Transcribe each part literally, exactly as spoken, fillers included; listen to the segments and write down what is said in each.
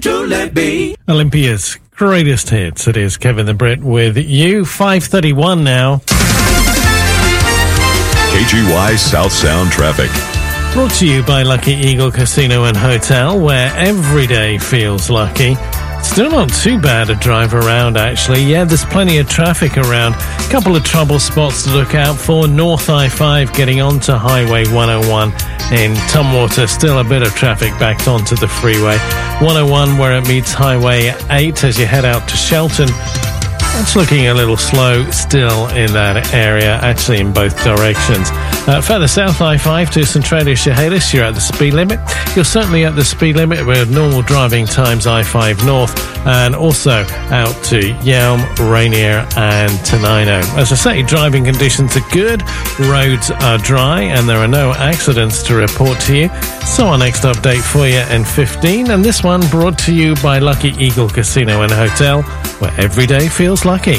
Truly be. Olympia's greatest hits. It is Kevin the Brit with you. five thirty-one now. K G Y South Sound Traffic. Brought to you by Lucky Eagle Casino and Hotel, where every day feels lucky. Still not too bad a drive around, actually. Yeah, there's plenty of traffic around. Couple of trouble spots to look out for. North I five getting onto Highway one oh one in Tumwater. Still a bit of traffic backed onto the freeway. one oh one where it meets Highway eight as you head out to Shelton. It's looking a little slow still in that area, actually in both directions. Uh, further south, I five to Centralia Chehalis, you're at the speed limit. You're certainly at the speed limit with normal driving times I five North, and also out to Yelm, Rainier and Tenino. As I say, driving conditions are good, roads are dry, and there are no accidents to report to you. So our next update for you in fifteen, and this one brought to you by Lucky Eagle Casino and Hotel, where every day feels lucky.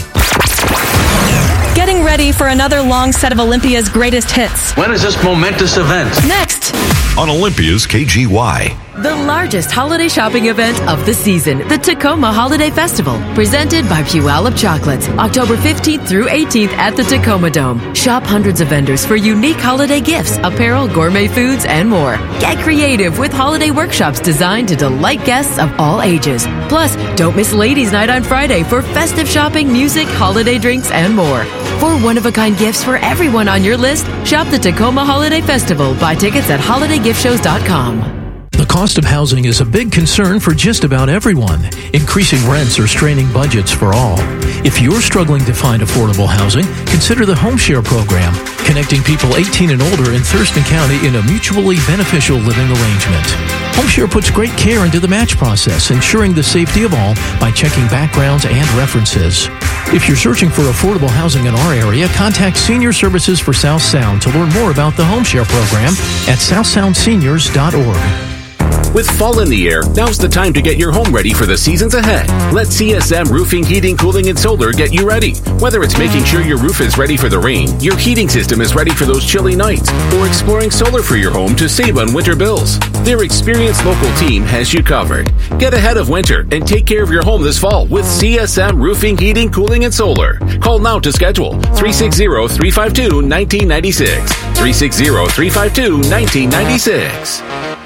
Getting ready for another long set of Olympia's greatest hits. When is this momentous event? Next. On Olympia's K G Y. The largest holiday shopping event of the season, the Tacoma Holiday Festival, presented by Puyallup Chocolates, October fifteenth through eighteenth at the Tacoma Dome. Shop hundreds of vendors for unique holiday gifts, apparel, gourmet foods, and more. Get creative with holiday workshops designed to delight guests of all ages. Plus, don't miss Ladies' Night on Friday for festive shopping, music, holiday drinks, and more. For one-of-a-kind gifts for everyone on your list, shop the Tacoma Holiday Festival. Buy tickets at holiday gift shows dot com. The cost of housing is a big concern for just about everyone. Increasing rents are straining budgets for all. If you're struggling to find affordable housing, consider the HomeShare program, connecting people eighteen and older in Thurston County in a mutually beneficial living arrangement. HomeShare puts great care into the match process, ensuring the safety of all by checking backgrounds and references. If you're searching for affordable housing in our area, contact Senior Services for South Sound to learn more about the HomeShare program at south sound seniors dot org. With fall in the air, now's the time to get your home ready for the seasons ahead. Let C S M Roofing, Heating, Cooling, and Solar get you ready. Whether it's making sure your roof is ready for the rain, your heating system is ready for those chilly nights, or exploring solar for your home to save on winter bills, their experienced local team has you covered. Get ahead of winter and take care of your home this fall with C S M Roofing, Heating, Cooling, and Solar. Call now to schedule three six zero, three five two, one nine nine six. three six zero, three five two, one nine nine six.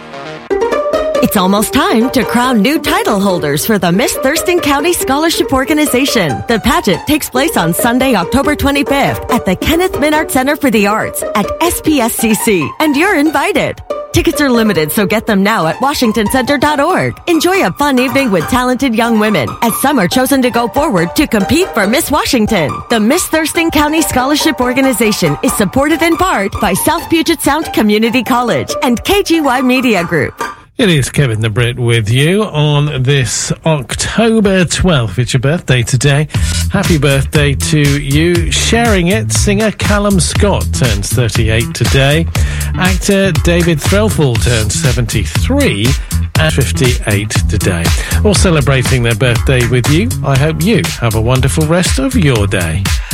It's almost time to crown new title holders for the Miss Thurston County Scholarship Organization. The pageant takes place on Sunday, October twenty-fifth at the Kenneth Minart Center for the Arts at S P S C C, and you're invited. Tickets are limited, so get them now at washington center dot org. Enjoy a fun evening with talented young women, as some are chosen to go forward to compete for Miss Washington. The Miss Thurston County Scholarship Organization is supported in part by South Puget Sound Community College and K G Y Media Group. It is Kevin the Brit with you on this October twelfth. It's your birthday today. Happy birthday to you. Sharing it, singer Callum Scott turns thirty-eight today. Actor David Threlfall turns seventy-three and fifty-eight today. All celebrating their birthday with you. I hope you have a wonderful rest of your day.